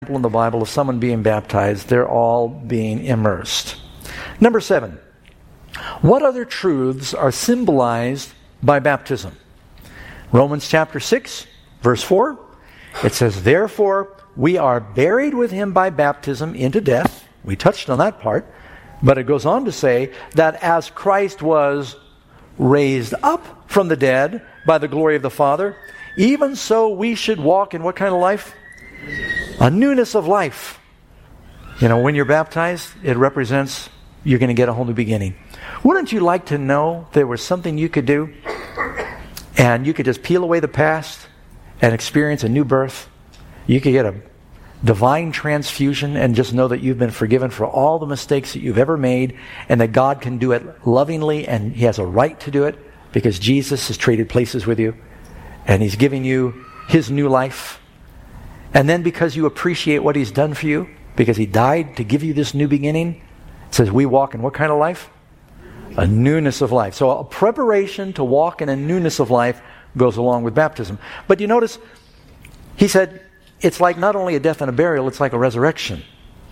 example in the Bible of someone being baptized. They're all being immersed. Number 7. What other truths are symbolized by baptism? Romans chapter 6, verse 4. It says, therefore, we are buried with him by baptism into death. We touched on that part. But it goes on to say that as Christ was raised up from the dead by the glory of the Father, even so we should walk in what kind of life? A newness of life. You know, when you're baptized, it represents you're going to get a whole new beginning. Wouldn't you like to know there was something you could do and you could just peel away the past and experience a new birth? You could get a divine transfusion and just know that you've been forgiven for all the mistakes that you've ever made, and that God can do it lovingly, and he has a right to do it because Jesus has traded places with you and he's giving you his new life. And then because you appreciate what he's done for you, because he died to give you this new beginning, it says we walk in what kind of life? A newness of life. So a preparation to walk in a newness of life goes along with baptism. But you notice, he said, it's like not only a death and a burial, it's like a resurrection.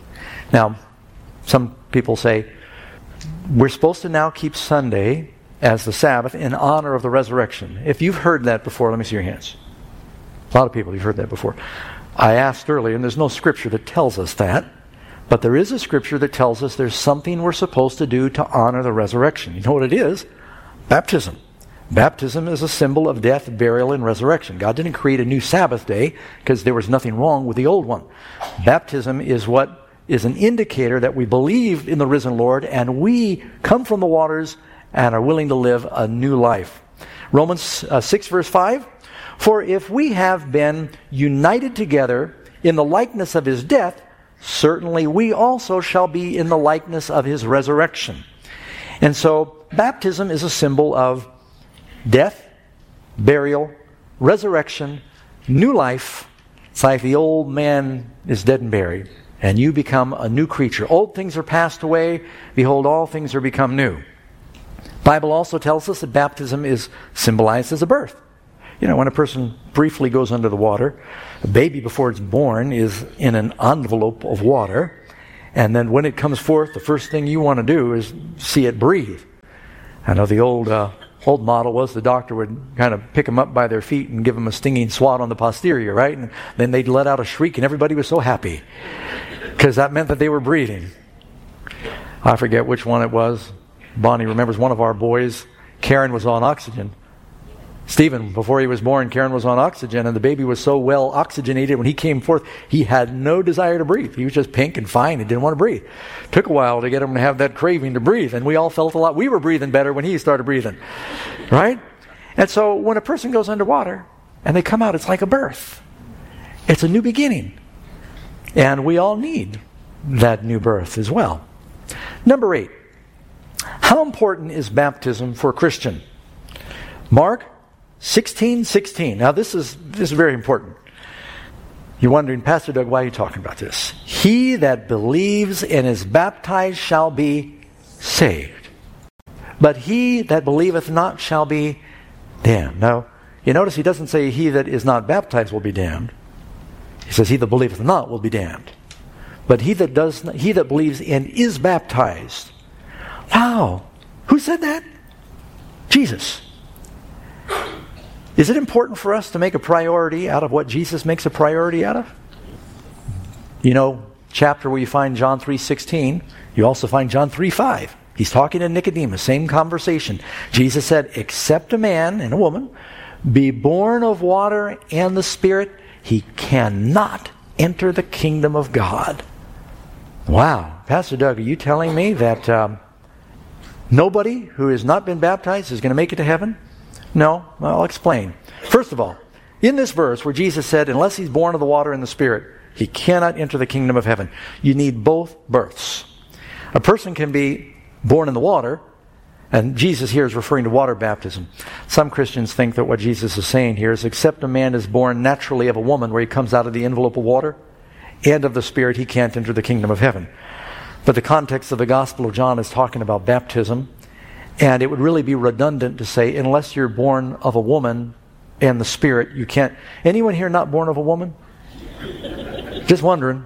Now, some people say, we're supposed to now keep Sunday as the Sabbath in honor of the resurrection. If you've heard that before, let me see your hands. A lot of people, you've heard that before. I asked earlier, and there's no scripture that tells us that, but there is a scripture that tells us there's something we're supposed to do to honor the resurrection. You know what it is? Baptism. Baptism is a symbol of death, burial, and resurrection. God didn't create a new Sabbath day because there was nothing wrong with the old one. Baptism is what is an indicator that we believe in the risen Lord and we come from the waters and are willing to live a new life. Romans 6 verse 5, for if we have been united together in the likeness of his death, certainly we also shall be in the likeness of his resurrection. And so baptism is a symbol of death, burial, resurrection, new life. It's like the old man is dead and buried, and you become a new creature. Old things are passed away. Behold, all things are become new. Bible also tells us that baptism is symbolized as a birth. You know, when a person briefly goes under the water, a baby before it's born is in an envelope of water, and then when it comes forth, the first thing you want to do is see it breathe. I know the old model was the doctor would kind of pick them up by their feet and give them a stinging swat on the posterior, right? And then they'd let out a shriek and everybody was so happy because that meant that they were breathing. I forget which one it was. Bonnie remembers one of our boys. Karen was on oxygen. Stephen, before he was born, Karen was on oxygen, and the baby was so well oxygenated when he came forth, he had no desire to breathe. He was just pink and fine and didn't want to breathe. Took a while to get him to have that craving to breathe, and we all felt a lot. We were breathing better when he started breathing, right? And so when a person goes underwater and they come out, it's like a birth. It's a new beginning. And we all need that new birth as well. Number 8, how important is baptism for a Christian? Mark 16:16. Now this is very important. You're wondering, Pastor Doug, why are you talking about this? He that believes and is baptized shall be saved, but he that believeth not shall be damned. Now, you notice he doesn't say he that is not baptized will be damned. He says he that believeth not will be damned. But he that believes and is baptized. Wow. Who said that? Jesus. Is it important for us to make a priority out of what Jesus makes a priority out of? You know, chapter where you find John 3:16, you also find John 3:5. He's talking to Nicodemus, same conversation. Jesus said, except a man and a woman be born of water and the Spirit, he cannot enter the kingdom of God. Wow. Pastor Doug, are you telling me that nobody who has not been baptized is going to make it to heaven? No, I'll explain. First of all, in this verse where Jesus said, unless he's born of the water and the Spirit, he cannot enter the kingdom of heaven. You need both births. A person can be born in the water, and Jesus here is referring to water baptism. Some Christians think that what Jesus is saying here is, except a man is born naturally of a woman, where he comes out of the envelope of water and of the Spirit, he can't enter the kingdom of heaven. But the context of the Gospel of John is talking about baptism. And it would really be redundant to say, unless you're born of a woman and the Spirit, you can't. Anyone here not born of a woman? Just wondering.